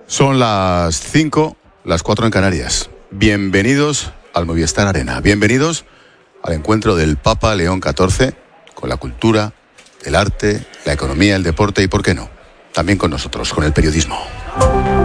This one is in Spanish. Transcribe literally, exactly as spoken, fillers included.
Son las cinco, las cuatro en Canarias. Bienvenidos al Movistar Arena. Bienvenidos al encuentro del Papa León catorce con la cultura, el arte, la economía, el deporte y, ¿por qué no?, también con nosotros, con el periodismo.